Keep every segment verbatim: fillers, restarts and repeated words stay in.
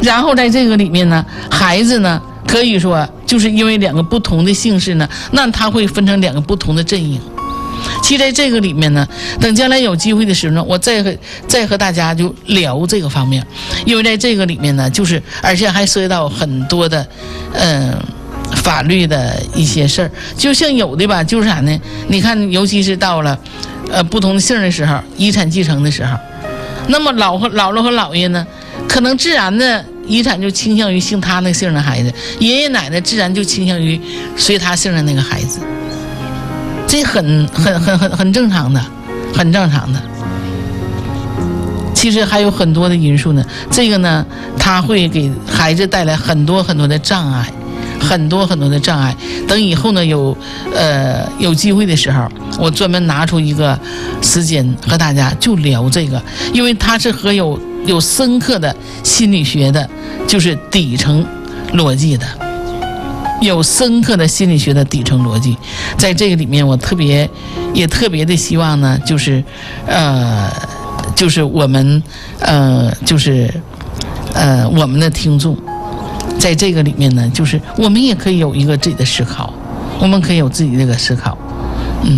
然后在这个里面呢，孩子呢可以说就是因为两个不同的姓氏呢，那他会分成两个不同的阵营。其实在这个里面呢，等将来有机会的时候呢，我再和再和大家就聊这个方面，因为在这个里面呢，就是而且还涉及到很多的嗯、呃、法律的一些事儿，就像有的吧，就是啥呢？你看，尤其是到了呃不同的姓的时候，遗产继承的时候，那么老和姥姥和姥爷呢，可能自然的遗产就倾向于姓他那姓的孩子，爷爷奶奶自然就倾向于随他姓的那个孩子。这很很很很很正常的，很正常的。其实还有很多的因素呢，这个呢，它会给孩子带来很多很多的障碍，很多很多的障碍。等以后呢，有呃有机会的时候，我专门拿出一个时间和大家就聊这个，因为它是和有有深刻的心理学的，就是底层逻辑的。有深刻的心理学的底层逻辑，在这个里面，我特别也特别的希望呢，就是呃，就是我们呃，就是呃，我们的听众，在这个里面呢，就是我们也可以有一个自己的思考，我们可以有自己这个思考，嗯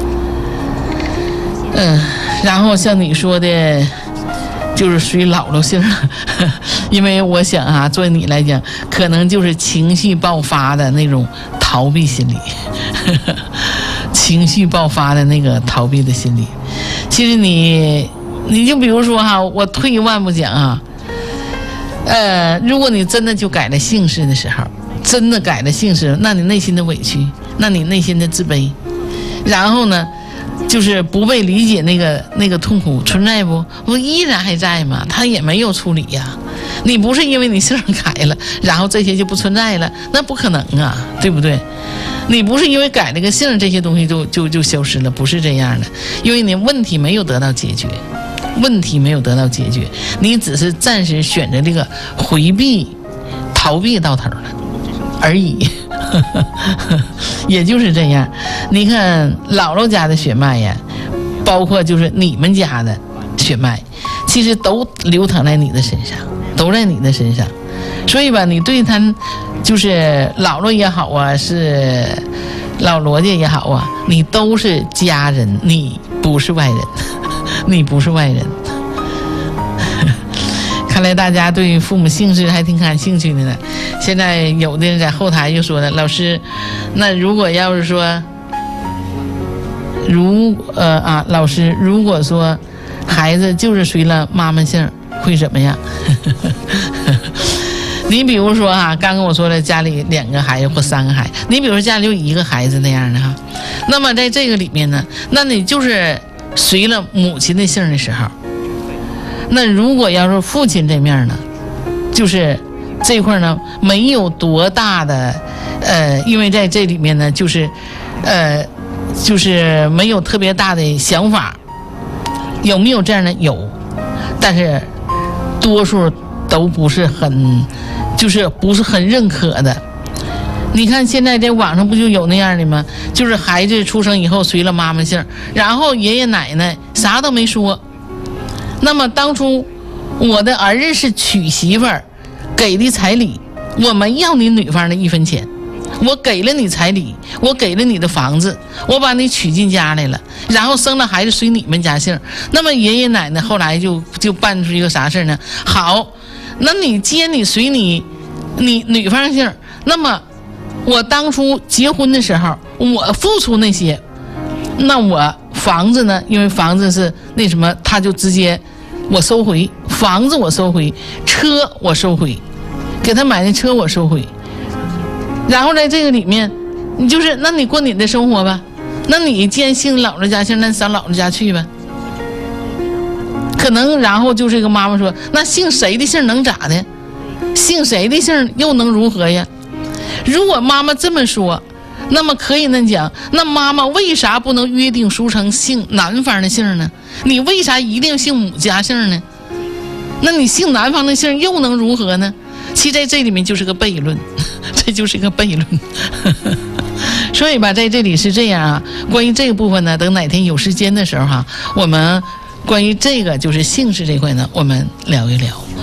嗯、呃，然后像你说的。就是属于姥姥姓了，因为我想啊，作为你来讲，可能就是情绪爆发的那种逃避心理，情绪爆发的那个逃避的心理。其实你，你就比如说哈，我退一万步讲啊，呃，如果你真的就改了姓氏的时候，真的改了姓氏，那你内心的委屈，那你内心的自卑，然后呢？就是不被理解那个那个痛苦存在不？不依然还在吗？他也没有处理呀。你不是因为你姓改了，然后这些就不存在了，那不可能啊，对不对？你不是因为改了个姓，这些东西就就就消失了，不是这样的。因为你问题没有得到解决，问题没有得到解决，你只是暂时选择这个回避、逃避到头了而已。也就是这样，你看姥姥家的血脉呀，包括就是你们家的血脉，其实都流淌在你的身上，都在你的身上。所以吧，你对他就是姥姥也好啊，是老罗家也好啊，你都是家人，你不是外人，你不是外人。看来大家对父母姓氏还挺感兴趣的呢。现在有的人在后台就说了，老师，那如果要是说，如呃啊，老师，如果说孩子就是随了妈妈姓，会怎么样？你比如说哈、啊，刚跟我说了，家里两个孩子或三个孩子，你比如说家里就一个孩子那样的哈，那么在这个里面呢，那你就是随了母亲的姓的时候。那如果要是父亲这面呢，就是这块呢没有多大的呃，因为在这里面呢就是呃就是没有特别大的想法，有没有这样的？有，但是多数都不是很就是不是很认可的。你看现在在网上不就有那样的吗？就是孩子出生以后随了妈妈姓，然后爷爷奶奶啥都没说。那么当初我的儿子是娶媳妇儿给的彩礼，我没要你女方的一分钱，我给了你彩礼，我给了你的房子，我把你娶进家来了，然后生了孩子随你们家姓。那么爷爷奶奶后来就就办出一个啥事呢？好，那你既然你随你你女方姓，那么我当初结婚的时候我付出那些，那我房子呢？因为房子是那什么，他就直接我收回房子，我收回车，我收回给他买的车，我收回。然后在这个里面，你就是那你过你的生活吧。那你既然姓姥姥家姓，那上姥姥家去吧。可能然后就这个妈妈说，那姓谁的姓能咋的？姓谁的姓又能如何呀？如果妈妈这么说，那么可以那讲，那妈妈为啥不能约定俗成姓男方的姓呢？你为啥一定姓母家姓呢？那你姓男方的姓又能如何呢？其实在这里面就是个悖论，这就是个悖论。所以吧，在这里是这样啊。关于这个部分呢，等哪天有时间的时候哈、啊，我们关于这个就是姓氏这块呢，我们聊一聊。